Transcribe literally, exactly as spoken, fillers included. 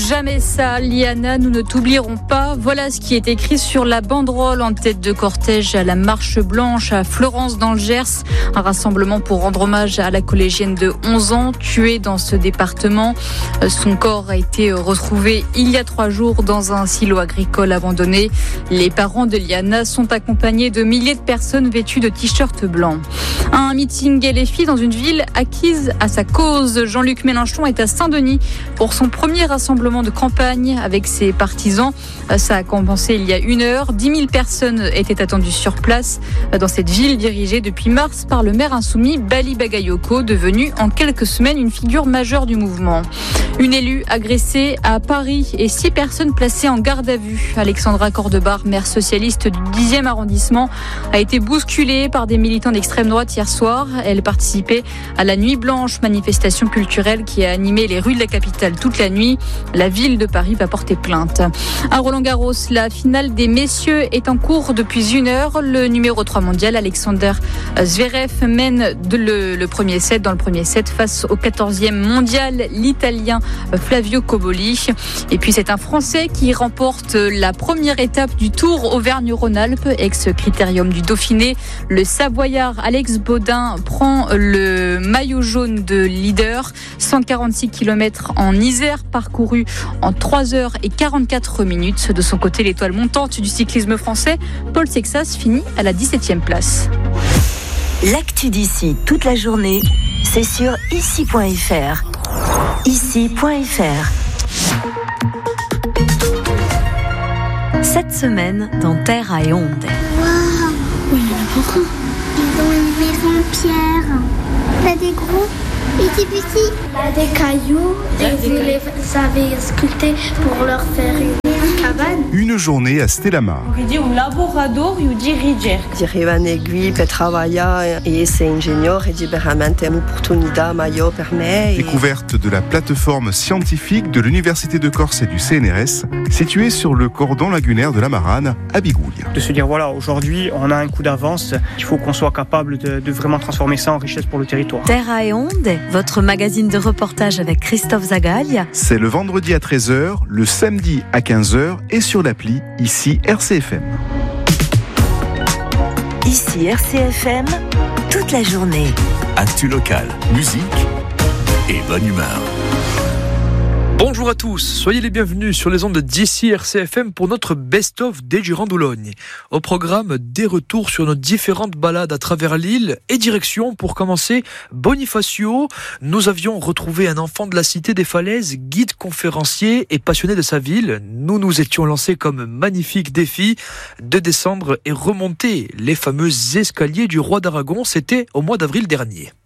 jamais ça, Liana, nous ne t'oublierons pas. Voilà ce qui est écrit sur la banderole en tête de cortège à la Marche Blanche à Fleurance dans le Gers. Un rassemblement pour rendre hommage à la collégienne de onze ans tuée dans ce département. Son corps a été retrouvé il y a trois jours dans un silo agricole abandonné. Les parents de Liana sont accompagnés de milliers de personnes vêtues de t-shirts blancs. Un meeting L F I dans une ville acquise à sa cause. Jean-Luc Mélenchon est à Saint-Denis pour son premier rassemblement de campagne avec ses partisans. Ça a commencé il y a une heure. dix mille personnes étaient attendues sur place dans cette ville dirigée depuis mars par le maire insoumis Bali Bagayoko, devenu en quelques semaines une figure majeure du mouvement. Une élue agressée à Paris et six personnes placées en garde à vue. Alexandra Cordebar, maire socialiste du dixième arrondissement, a été bousculée par des militants d'extrême droite hier soir. Elle participait à la Nuit Blanche, manifestation culturelle qui a animé les rues de la capitale toute la nuit. La ville de Paris va porter plainte. À Roland-Garros, la finale des messieurs est en cours depuis une heure. Le numéro trois mondial, Alexander Zverev, mène de le, le premier set dans le premier set face au quatorzième mondial, l'Italien Flavio Cobolli. Et puis c'est un Français qui remporte la première étape du Tour Auvergne-Rhône-Alpes, ex-critérium du Dauphiné. Le Savoyard Alex Baudin prend le maillot jaune de leader. cent quarante-six kilomètres en Isère, parcouru en trois heures et quarante-quatre minutes. De son côté, l'étoile montante du cyclisme français, Paul Sexas, finit à la dix-septième place. L'actu d'ici toute la journée, c'est sur ici point f r. ici point f r. Cette semaine, dans Terre à Onde. Waouh, il y en a beaucoup. Ils ont une maison en pierre. Il y a des gros et des petits. Il y a des cailloux et vous les avez sculptés pour leur faire une cabane. Une journée à Stellamar. On dit un laborator e o dirigir. Dirigir per travailler et c'est ingénieur et liberamente l'opportunità maior per me. Découverte de la plateforme scientifique de l'Université de Corse et du C N R S, située sur le cordon lagunaire de la Marane, à Bigoulia. De se dire, voilà, aujourd'hui, on a un coup d'avance, il faut qu'on soit capable de, de vraiment transformer ça en richesse pour le territoire. Terre à Onde, votre magazine de reportage avec Christophe Zagaglia. C'est le vendredi à treize heures, le samedi à quinze heures et sur l'appli Ici R C F M. Ici R C F M, toute la journée. Actu locale, musique et bonne humeur. Bonjour à tous, soyez les bienvenus sur les ondes d'ici R C F M pour notre best-of des Gironde-Boulogne. Au programme, des retours sur nos différentes balades à travers l'île et direction, pour commencer, Bonifacio. Nous avions retrouvé un enfant de la cité des Falaises, guide conférencier et passionné de sa ville. Nous nous étions lancés comme magnifique défi de descendre et remonter les fameux escaliers du roi d'Aragon. C'était au mois d'avril dernier.